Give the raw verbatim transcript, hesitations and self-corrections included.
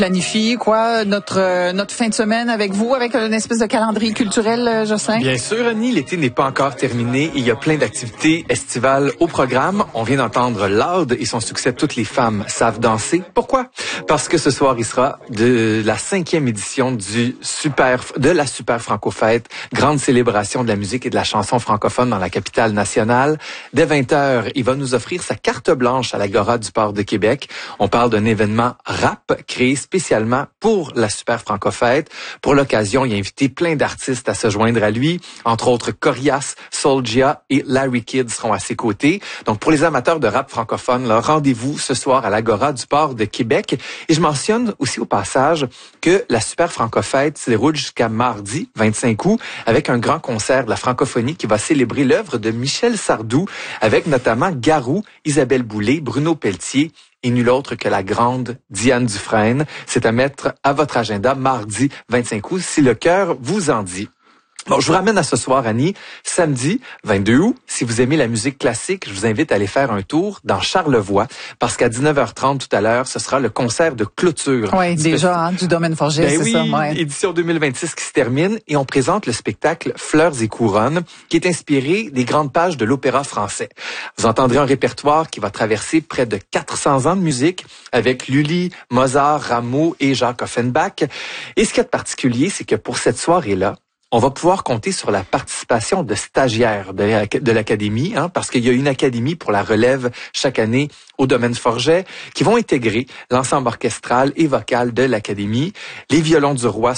Planifie quoi notre euh, notre fin de semaine avec vous, avec une espèce de calendrier culturel, euh, Jocelyn? Bien sûr, Annie, l'été n'est pas encore terminé. Il y a plein d'activités estivales au programme. On vient d'entendre Loud et son succès Toutes les femmes savent danser. Pourquoi? Parce que ce soir, il sera de la cinquième édition du super de la Super Franco-Fête, grande célébration de la musique et de la chanson francophone dans la capitale nationale. Dès vingt heures, il va nous offrir sa carte blanche à l'Agora du Port de Québec. On parle d'un événement rap créé spécialement pour la Super Franco-Fête. Pour l'occasion, il a invité plein d'artistes à se joindre à lui. Entre autres, Corias, Soulja et Larry Kidd seront à ses côtés. Donc, pour les amateurs de rap francophone, là, rendez-vous ce soir à l'Agora du Port de Québec. Et je mentionne aussi au passage que la Super Franco-Fête se déroule jusqu'à mardi, vingt-cinq août, avec un grand concert de la francophonie qui va célébrer l'œuvre de Michel Sardou, avec notamment Garou, Isabelle Boulay, Bruno Pelletier et nul autre que la grande Diane Dufresne. C'est à mettre à votre agenda mardi vingt-cinq août, si le cœur vous en dit. Bon, je vous ramène à ce soir, Annie. Samedi, vingt-deux août, si vous aimez la musique classique, je vous invite à aller faire un tour dans Charlevoix, parce qu'à dix-neuf heures trente tout à l'heure, ce sera le concert de clôture. Oui, déjà, hein, du Domaine Forget, ben c'est oui, ça. Ouais. Édition deux mille vingt-six qui se termine, et on présente le spectacle Fleurs et couronnes, qui est inspiré des grandes pages de l'opéra français. Vous entendrez un répertoire qui va traverser près de quatre cents ans de musique, avec Lully, Mozart, Rameau et Jacques Offenbach. Et ce qui est particulier, c'est que pour cette soirée-là, on va pouvoir compter sur la participation de stagiaires de l'Académie, hein, parce qu'il y a une académie pour la relève chaque année au Domaine Forget, qui vont intégrer l'ensemble orchestral et vocal de l'Académie. Les violons du roi